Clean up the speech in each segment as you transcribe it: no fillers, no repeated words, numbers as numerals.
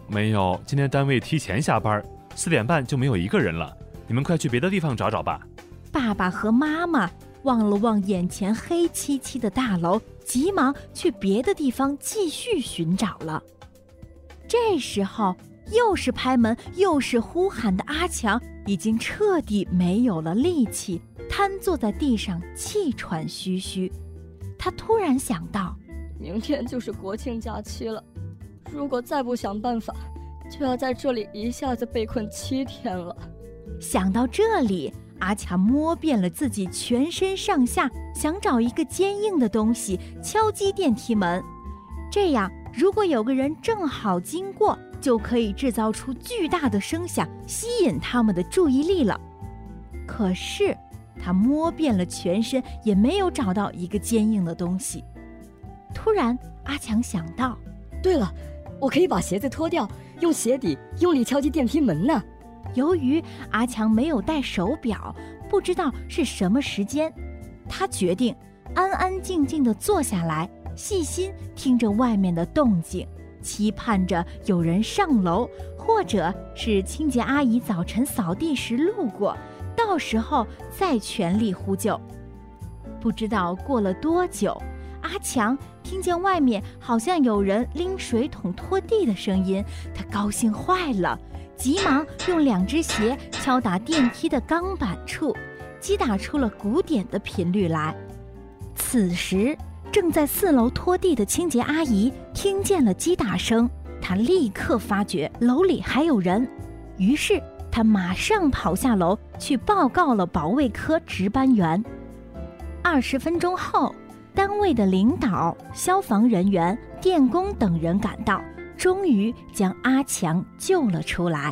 没有，今天单位提前下班，4点半就没有一个人了。你们快去别的地方找找吧。 爸爸和妈妈望了望眼前黑漆漆的大楼，急忙去别的地方继续寻找了。这时候，又是拍门又是呼喊的阿强已经彻底没有了力气，瘫坐在地上，气喘吁吁。他突然想到， 明天就是国庆假期了，如果再不想办法，就要在这里一下子被困7天了。 想到这里，阿强摸遍了自己全身上下，想找一个坚硬的东西敲击电梯门，这样如果有个人正好经过，就可以制造出巨大的声响，吸引他们的注意力了。可是他摸遍了全身，也没有找到一个坚硬的东西。突然阿强想到， 对了，我可以把鞋子脱掉，用鞋底用力敲击电梯门呢。 由于阿强没有戴手表，不知道是什么时间，他决定安安静静地坐下来，细心听着外面的动静，期盼着有人上楼，或者是清洁阿姨早晨扫地时路过，到时候再全力呼救。不知道过了多久，阿强听见外面好像有人拎水桶拖地的声音，他高兴坏了，急忙用2只鞋敲打电梯的钢板处，击打出了鼓点的频率来。此时正在4楼拖地的清洁阿姨听见了击打声，她立刻发觉楼里还有人，于是她马上跑下楼去报告了保卫科值班员。20分钟后，单位的领导、消防人员、电工等人赶到，终于将阿强救了出来。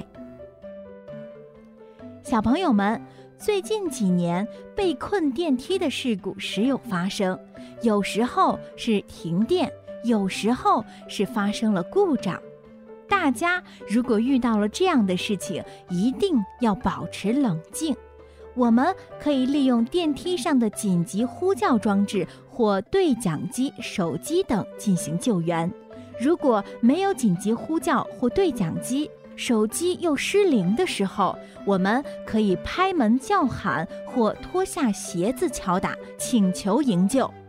小朋友们，最近几年被困电梯的事故时有发生，有时候是停电，有时候是发生了故障。大家如果遇到了这样的事情，一定要保持冷静。我们可以利用电梯上的紧急呼叫装置或对讲机、手机等进行救援。如果没有紧急呼叫或对讲机，手机又失灵的时候，我们可以拍门叫喊或脱下鞋子敲打，请求营救。